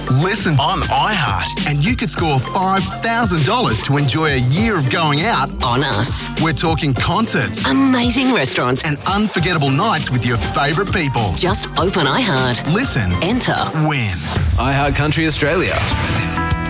Listen on iHeart and you could score $5,000 to enjoy a year of going out On us. We're talking concerts Amazing restaurants. and unforgettable nights with your favourite people. Just open iHeart. Listen, Enter. win. iHeart Country Australia.